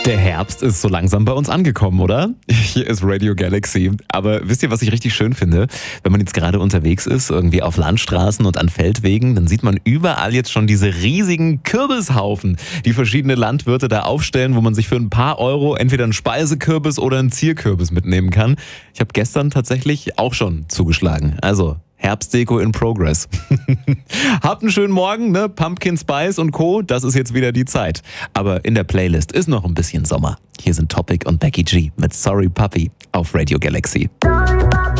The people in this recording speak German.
Der Herbst ist so langsam bei uns angekommen, oder? Hier ist Radio Galaxy. Aber wisst ihr, was ich richtig schön finde? Wenn man jetzt gerade unterwegs ist, irgendwie auf Landstraßen und an Feldwegen, dann sieht man überall jetzt schon diese riesigen Kürbishaufen, die verschiedene Landwirte da aufstellen, wo man sich für ein paar Euro entweder einen Speisekürbis oder einen Zierkürbis mitnehmen kann. Ich habe gestern tatsächlich auch schon zugeschlagen. Also Herbstdeko in progress. Habt einen schönen Morgen, ne? Pumpkin Spice und Co., das ist jetzt wieder die Zeit. Aber in der Playlist ist noch ein bisschen Sommer. Hier sind Topic und Becky G mit Sorry Puppy auf Radio Galaxy.